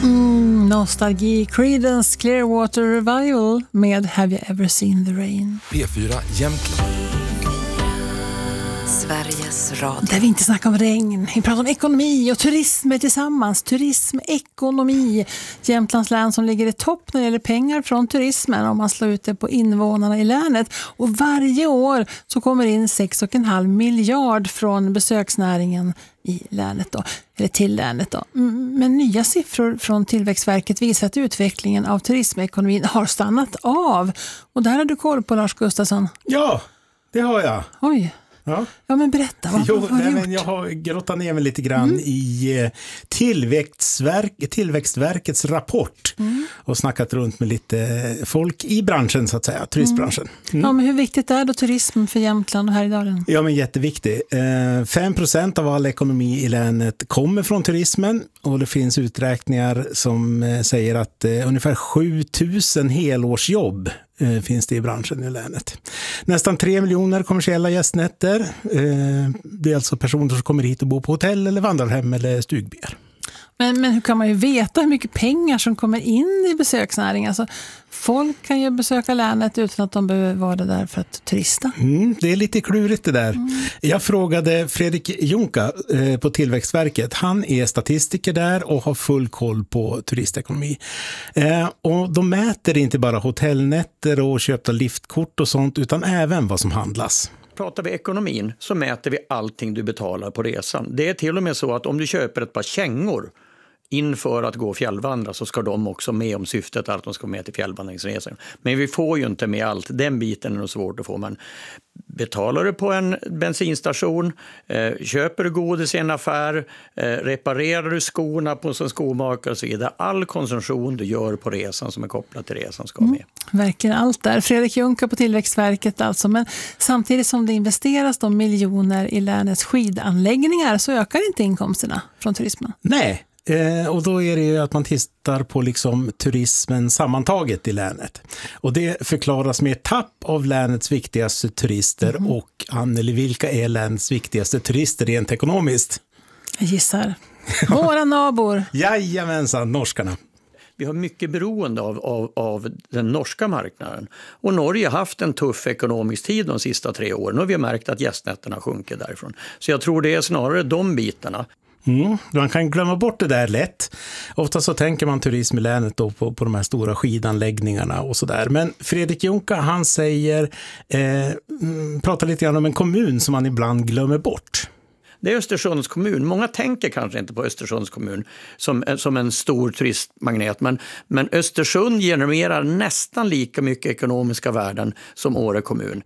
Nostalgi, Creedence Clearwater Revival med Have You Ever Seen the Rain? P4 Jämtland. Sveriges Radio. Där vi inte snackar om regn. Vi pratar om ekonomi och turism tillsammans. Turism, ekonomi. Jämtlands län som ligger i topp när det gäller pengar från turismen om man slår ut det på invånarna i länet. Och varje år så kommer in 6,5 miljard från besöksnäringen i länet då, eller till länet då. Men nya siffror från Tillväxtverket visar att utvecklingen av turismekonomin har stannat av. Och där har du koll på, Lars Gustafsson. Ja, det har jag. Oj. Ja. Ja, men berätta, vad har du gjort? Jag har grottat ner mig lite grann i Tillväxtverkets rapport och snackat runt med lite folk i branschen så att säga, turistbranschen. Ja, men hur viktigt är då turism för Jämtland och Härjedalen? Ja, men jätteviktig. 5% av all ekonomi i länet kommer från turismen och det finns uträkningar som säger att ungefär 7000 helårsjobb finns det i branschen i länet. Nästan 3 miljoner kommersiella gästnätter. Det är alltså personer som kommer hit och bor på hotell eller vandrarhem eller stugbyar. Men hur kan man ju veta hur mycket pengar som kommer in i besöksnäringen? Alltså, folk kan ju besöka länet utan att de behöver vara där för att turista. Det är lite klurigt det där. Jag frågade Fredrik Junka på Tillväxtverket. Han är statistiker där och har full koll på turistekonomi. Och de mäter inte bara hotellnätter och köpta liftkort och sånt utan även vad som handlas. Pratar vi ekonomin så mäter vi allting du betalar på resan. Det är till och med så att om du köper ett par kängor inför att gå och fjällvandra så ska de också med om syftet att de ska med till fjällvandringsresan. Men vi får ju inte med allt. Den biten är nog svårt att få. Men betalar du på en bensinstation, köper du godis i en affär, reparerar du skorna på en skomakare och så vidare. All konsumtion du gör på resan som är kopplad till resan ska med. Verkligen allt där. Fredrik Junka på Tillväxtverket alltså. Men samtidigt som det investeras de miljoner i länets skidanläggningar så ökar inte inkomsterna från turismen. Nej. Och då är det ju att man tittar på liksom turismen sammantaget i länet. Och det förklaras med tapp av länets viktigaste turister. Och Anneli, vilka är länets viktigaste turister rent ekonomiskt? Jag gissar. Våra nabor. Jajamensan, norskarna. Vi har mycket beroende av den norska marknaden. Och Norge har haft en tuff ekonomisk tid de sista 3 åren. Och vi har märkt att gästnätterna sjunker därifrån. Så jag tror det är snarare de bitarna. Man kan glömma bort det där lätt. Ofta så tänker man turism i länet då på de här stora skidanläggningarna och sådär. Men Fredrik Junka, han säger, pratar lite grann om en kommun som man ibland glömmer bort. Det är Östersunds kommun. Många tänker kanske inte på Östersunds kommun som en stor turistmagnet. Men Östersund genererar nästan lika mycket ekonomiska värden som Åre kommun.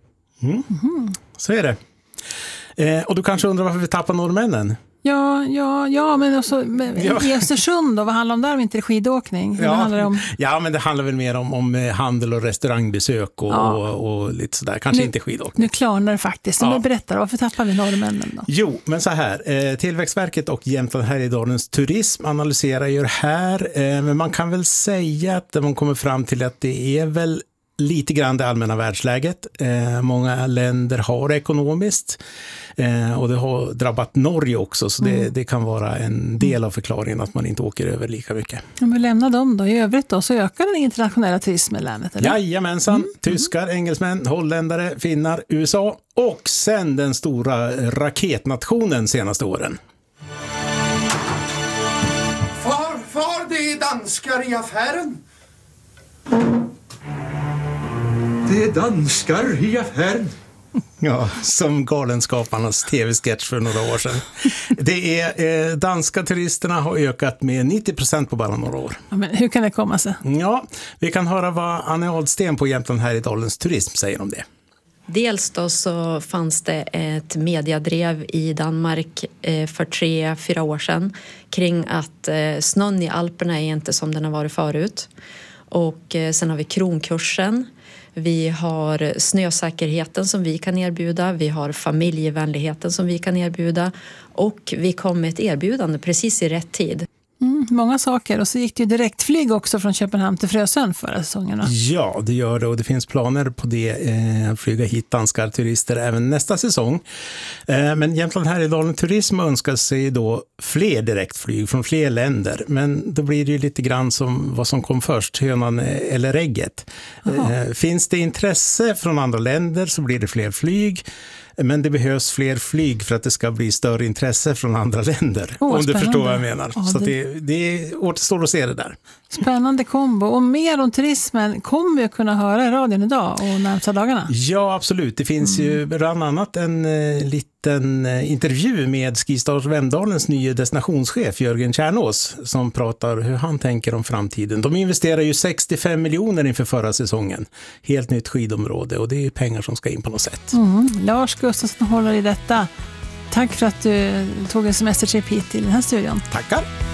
Så är det. Och du kanske undrar varför vi tappar norrmännen? Ja, men också i Östersund då, vad handlar om där om inte skidåkning? Ja, men det handlar väl mer om handel och restaurangbesök och lite sådär, kanske inte skidåkning. Nu klarnar det faktiskt. Men berättar, varför tappar vi norrmännen då? Jo, men så här, Tillväxtverket och Jämtland Härjedalens turism analyserar ju det här, men man kan väl säga att man kommer fram till att det är väl lite grann det allmänna världsläget. Många länder har ekonomiskt och det har drabbat Norge också, så det kan vara en del av förklaringen att man inte åker över lika mycket. Om vi lämnar dem då, i övrigt då, så ökar den internationella turismen i länet, eller? Jajamensan, tyskar, engelsmän, holländare, finnar, USA och sen den stora raketnationen senaste åren. Far, det är danskar i affären. Det är danskar i affären. Ja, som Galenskaparnas tv-sketch för några år sedan. Det är danska turisterna har ökat med 90% på bara några år. Ja, men hur kan det komma sig? Ja, vi kan höra vad Anne Ahlsten på Jämtland Härjedalens turism säger om det. Dels då så fanns det ett mediadrev i Danmark för 3-4 år sedan kring att snön i Alperna är inte som den har varit förut. Och sen har vi kronkursen. Vi har snösäkerheten som vi kan erbjuda. Vi har familjevänligheten som vi kan erbjuda. Och vi kom med ett erbjudande precis i rätt tid. Många saker. Och så gick det ju direktflyg också från Köpenhamn till Frösön förra säsongen. Ja, det gör det och det finns planer på det. Att flyga hit danska turister även nästa säsong. Men Jämtland Härjedalen Turism önskar sig då fler direktflyg från fler länder. Men då blir det ju lite grann som vad som kom först, hönan eller ägget. Finns det intresse från andra länder så blir det fler flyg. Men det behövs fler flyg för att det ska bli större intresse från andra länder. Om du förstår vad jag menar. Så det återstår att se det där. Spännande kombo. Och mer om turismen kommer vi att kunna höra i radion idag och närmsta dagarna. Ja, absolut. Det finns ju bland annat en liten intervju med Skistars Vemdalens nya destinationschef Jörgen Kärnås som pratar hur han tänker om framtiden. De investerar ju 65 miljoner inför förra säsongen. Helt nytt skidområde och det är pengar som ska in på något sätt. Lars Gustafsson håller i detta. Tack för att du tog en semestertrip hit till den här studion. Tackar!